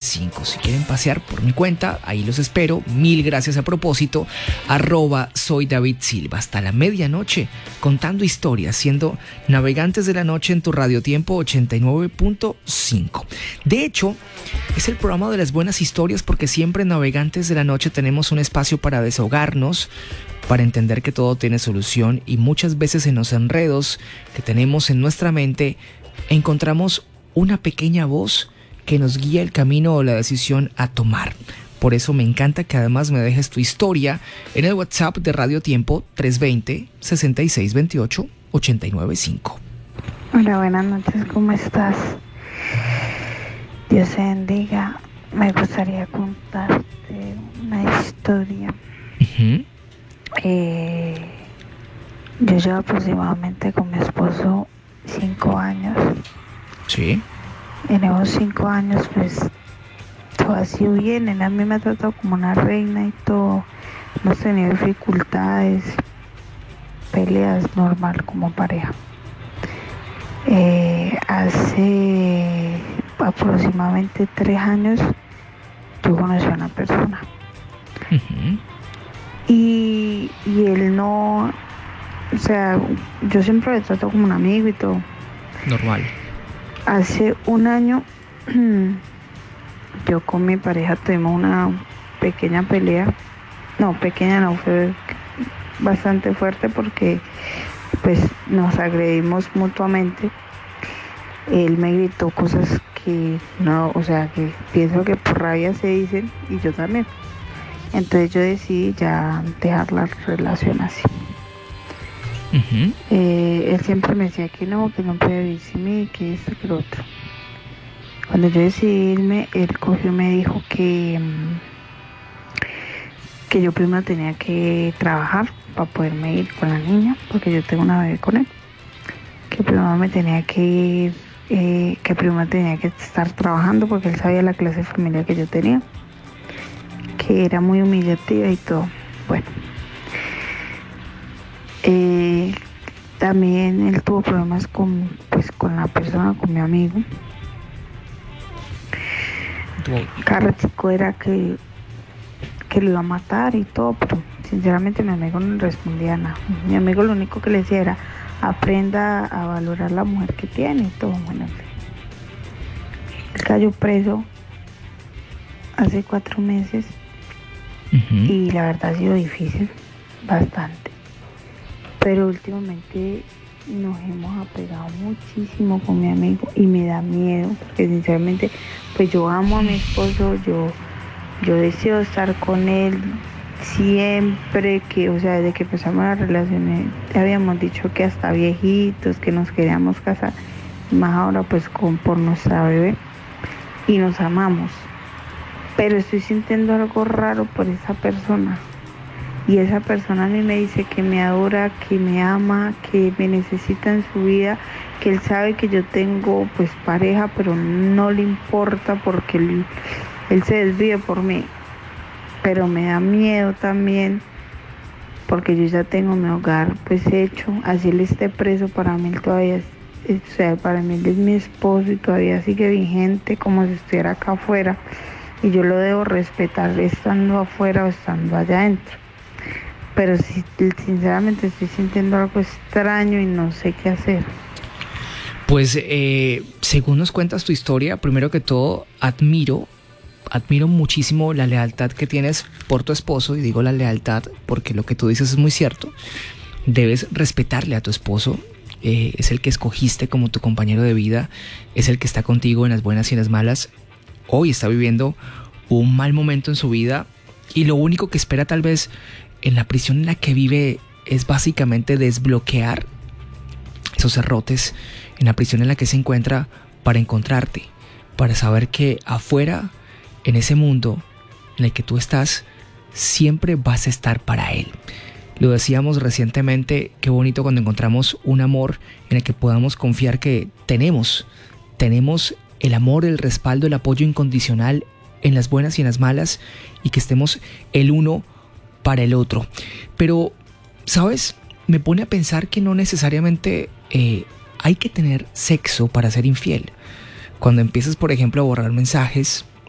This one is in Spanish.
89.5. Si quieren pasear por mi cuenta, ahí los espero. Mil gracias a propósito. @soy David Silva. Hasta la medianoche, contando historias, siendo navegantes de la noche en tu Radio Tiempo 89.5. De hecho, es el programa de las buenas historias porque siempre en Navegantes de la Noche tenemos un espacio para desahogarnos, para entender que todo tiene solución y muchas veces en los enredos que tenemos en nuestra mente encontramos una pequeña voz que nos guía el camino o la decisión a tomar. Por eso me encanta que además me dejes tu historia en el WhatsApp de Radio Tiempo 320-6628-895. Hola, buenas noches, ¿cómo estás? Dios te bendiga. Me gustaría contarte una historia. Yo llevo aproximadamente con mi esposo 5 años. Sí. En esos 5 años, pues, todo ha sido bien. Él a mí me ha tratado como una reina y todo. Hemos tenido dificultades, peleas normal como pareja. Hace aproximadamente 3 años yo conocí a una persona. Y él no, o sea, yo siempre le trato como un amigo y todo. Normal. Hace 1 año yo con mi pareja tuvimos una pequeña pelea. No, pequeña no, fue bastante fuerte porque pues nos agredimos mutuamente. Él me gritó cosas que no, o sea, que pienso que por rabia se dicen y yo también. Entonces yo decidí ya dejar la relación así. Él siempre me decía que no podía vivir sin mí, que esto, que lo otro. Cuando yo decidí irme, él cogió y me dijo que yo primero tenía que trabajar para poderme ir con la niña, porque yo tengo una bebé con él. Que primero me tenía que ir, que primero tenía que estar trabajando porque él sabía la clase de familia que yo tenía, que era muy humillativa y todo. Bueno, también él tuvo problemas con la persona, con mi amigo. Cada chico era que lo iba a matar y todo, pero sinceramente mi amigo no le respondía nada. Mi amigo lo único que le decía era: aprenda a valorar la mujer que tiene y todo. Bueno, él cayó preso hace 4 meses. Y la verdad ha sido difícil, bastante. Pero últimamente nos hemos apegado muchísimo con mi amigo y me da miedo, porque sinceramente, pues yo amo a mi esposo, yo deseo estar con él siempre, que, o sea, desde que empezamos las relaciones, habíamos dicho que hasta viejitos, que nos queríamos casar, más ahora pues por nuestra bebé, y nos amamos. Pero estoy sintiendo algo raro por esa persona. Y esa persona a mí me dice que me adora, que me ama, que me necesita en su vida, que él sabe que yo tengo pues pareja, pero no le importa porque él se desvíe por mí. Pero me da miedo también porque yo ya tengo mi hogar pues hecho. Así él esté preso, para mí él todavía o sea, para mí él es mi esposo y todavía sigue vigente como si estuviera acá afuera. Y yo lo debo respetar estando afuera o estando allá adentro. Pero sí, sinceramente estoy sintiendo algo extraño y no sé qué hacer. Pues según nos cuentas tu historia, primero que todo admiro muchísimo la lealtad que tienes por tu esposo. Y digo la lealtad porque lo que tú dices es muy cierto. Debes respetarle a tu esposo. Es el que escogiste como tu compañero de vida. Es el que está contigo en las buenas y en las malas. Hoy está viviendo un mal momento en su vida y lo único que espera tal vez en la prisión en la que vive es básicamente desbloquear esos cerrotes en la prisión en la que se encuentra para encontrarte, para saber que afuera, en ese mundo en el que tú estás, siempre vas a estar para él. Lo decíamos recientemente, qué bonito cuando encontramos un amor en el que podamos confiar que tenemos el amor, el respaldo, el apoyo incondicional en las buenas y en las malas, y que estemos el uno para el otro. Pero, ¿sabes? Me pone a pensar que no necesariamente hay que tener sexo para ser infiel. Cuando empiezas, por ejemplo, a borrar mensajes,